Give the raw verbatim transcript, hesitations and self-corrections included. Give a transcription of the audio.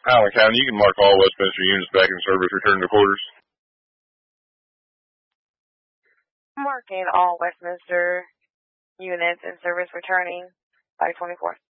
Highland County, you can mark all Westminster units back in service, return to quarters. Marking all Westminster units in service returning by twenty-four.